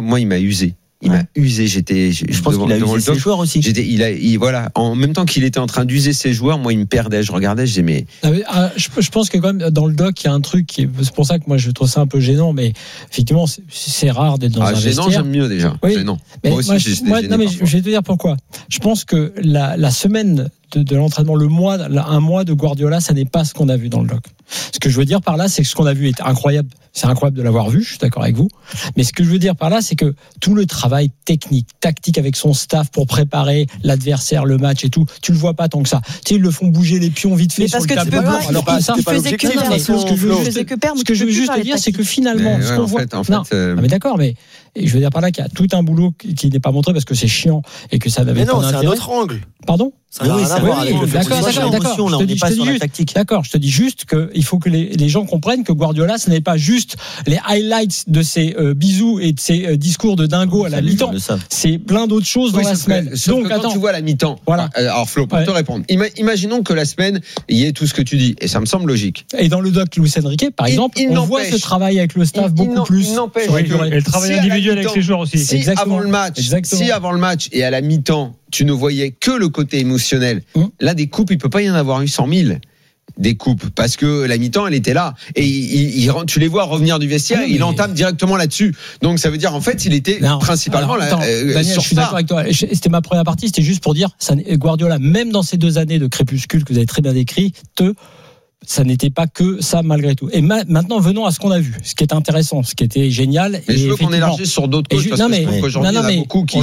moi, il m'a usé. Il m'a usé. Je pense qu'il a usé ses joueurs aussi. Voilà. En même temps qu'il était en train d'user ses joueurs, moi, il me perdait. Je regardais, je disais, je pense que quand même dans le doc, il y a un truc c'est pour ça que moi je trouve ça un peu gênant, mais effectivement, c'est rare d'être dans un vestiaire. Gênant, j'aime mieux déjà. Oui. Gênant. Mais moi aussi, j'étais gêné. Non, mais je vais te dire pourquoi. Je pense que la semaine de l'entraînement, un mois de Guardiola, ça n'est pas ce qu'on a vu dans le doc. Ce que je veux dire par là, c'est que ce qu'on a vu est incroyable. C'est incroyable de l'avoir vu, je suis d'accord avec vous. Mais ce que je veux dire par là, c'est que tout le travail technique, tactique avec son staff pour préparer l'adversaire, le match et tout, tu le vois pas tant que ça. Tu sais, ils le font bouger les pions vite fait sur le tableau. Alors que ça, ce que je veux juste te dire, c'est que finalement, ce qu'on voit. Mais d'accord, mais je veux dire par là qu'il y a tout un boulot qui n'est pas montré parce que c'est chiant et que ça n'avait pas d'intérêt. Mais non, c'est un autre angle. Pardon? Ça n'a rien à voir avec le fait que ce soit l'émotion, là, on n'est pas sur la tactique. D'accord, je te dis juste qu'il faut que les gens comprennent que Guardiola, ce n'est pas juste les highlights de ses bisous et de ses discours de dingo à la mi-temps. C'est plein d'autres choses dans la semaine. Donc, quand tu vois la mi-temps, voilà. Alors Flo, pour te répondre, imaginons que la semaine, il y ait tout ce que tu dis, et ça me semble logique. Et dans le doc Luis Enrique, par exemple, on voit ce travail avec le staff beaucoup plus. Il n'empêche et le travail individuel avec les joueurs aussi. Si avant le match et à la mi-temps, tu ne voyais que le côté émotionnel. Là, des coupes, il peut pas y en avoir eu 100 000. Des coupes, parce que la mi-temps, elle était là. Et tu les vois revenir du vestiaire, il entame directement là-dessus. Donc, ça veut dire, en fait, il était principalement Daniel, sur je suis d'accord avec toi. C'était ma première partie, c'était juste pour dire, Guardiola, même dans ces 2 années de crépuscule que vous avez très bien décrit, ça n'était pas que ça malgré tout. Et maintenant, venons à ce qu'on a vu, ce qui est intéressant, ce qui était génial. Mais je veux qu'on élargisse sur d'autres coachs parce que je trouve qu'aujourd'hui, il y en a beaucoup qui...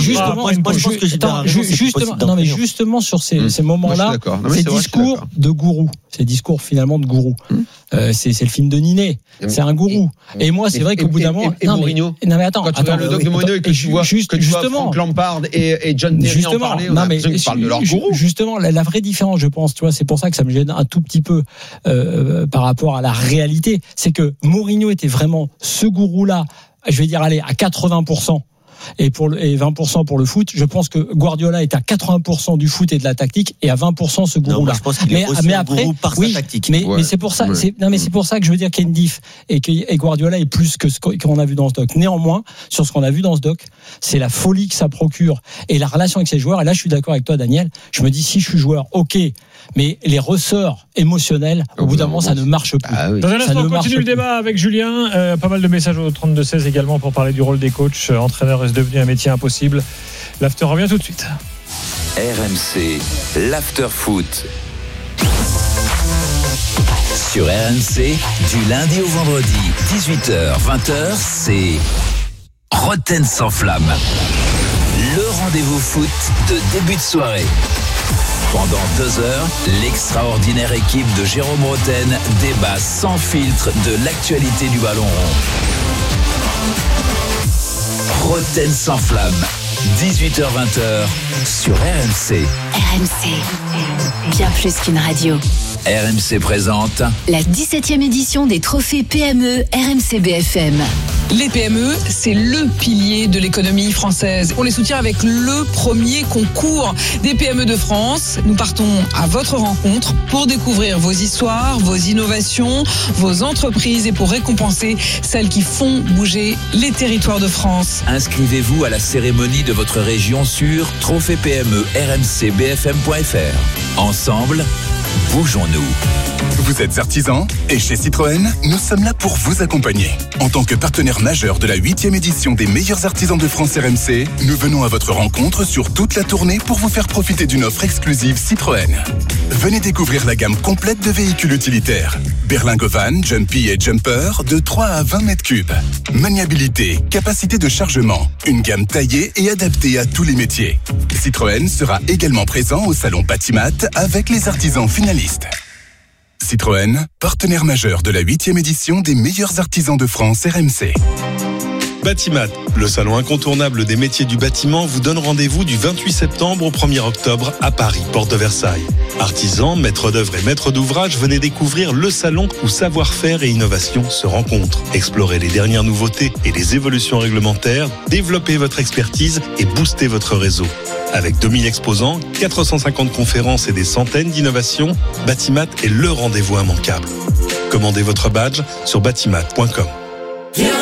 Justement sur ces moments-là, ces discours de gourou, ces discours finalement de gourou. C'est le film de Ninet. C'est un gourou. Et moi, c'est vrai qu'au bout d'un moment... Et Mourinho. Non mais attends. Quand tu regardes le doc de Mourinho et que tu vois Frank Lampard et John Terry en parler, on a besoin qu'ils parlent de leur gourou. Justement, la vraie différence, je pense, tu vois, c'est pour ça que ça me gêne un tout petit peu par rapport à la réalité, c'est que Mourinho était vraiment ce gourou-là, je vais dire, allez, à 80%. Et 20% pour le foot. Je pense que Guardiola est à 80% du foot et de la tactique et à 20% ce gourou-là. Mais après, par sa tactique. Mais c'est pour ça. C'est pour ça que je veux dire qu'il y a une diff et Guardiola est plus que ce qu'on a vu dans ce doc. Néanmoins, sur ce qu'on a vu dans ce doc, c'est la folie que ça procure et la relation avec ses joueurs. Et là, je suis d'accord avec toi, Daniel. Je me dis, si je suis joueur, ok, mais les ressorts émotionnels, au bout d'un moment, ça ne marche plus. Dans un instant, on continue le débat avec Julien. Pas mal de messages au 32-16 également pour parler du rôle des coachs. Entraîneur est devenu un métier impossible. L'after revient tout de suite. RMC, l'after foot. Sur RMC, du lundi au vendredi, 18h, 20h, c'est Roten sans flamme. Le rendez-vous foot de début de soirée. Pendant 2 heures, l'extraordinaire équipe de Jérôme Roten débat sans filtre de l'actualité du ballon rond. Roten sans flamme, 18h-20h sur RMC. RMC, bien plus qu'une radio. RMC présente la 17e édition des trophées PME RMC BFM. Les PME, c'est le pilier de l'économie française. On les soutient avec le premier concours des PME de France. Nous partons à votre rencontre pour découvrir vos histoires, vos innovations, vos entreprises et pour récompenser celles qui font bouger les territoires de France. Inscrivez-vous à la cérémonie de votre région sur trophée-PME-RMCBFM.fr. Ensemble, bougeons-nous. Vous êtes artisan et chez Citroën, nous sommes là pour vous accompagner. En tant que partenaire majeur de la 8e édition des meilleurs artisans de France RMC, nous venons à votre rencontre sur toute la tournée pour vous faire profiter d'une offre exclusive Citroën. Venez découvrir la gamme complète de véhicules utilitaires. Berlingo Van, Jumpy et Jumper de 3 à 20 mètres cubes. Maniabilité, capacité de chargement, une gamme taillée et adaptée à tous les métiers. Citroën sera également présent au salon Batimat avec les artisans finalistes. Citroën, partenaire majeur de la 8e édition des meilleurs artisans de France RMC. Batimat, le salon incontournable des métiers du bâtiment, vous donne rendez-vous du 28 septembre au 1er octobre à Paris, porte de Versailles. Artisans, maîtres d'œuvre et maîtres d'ouvrage, venez découvrir le salon où savoir-faire et innovation se rencontrent. Explorez les dernières nouveautés et les évolutions réglementaires, développez votre expertise et boostez votre réseau. Avec 2000 exposants, 450 conférences et des centaines d'innovations, Batimat est le rendez-vous immanquable. Commandez votre badge sur batimat.com.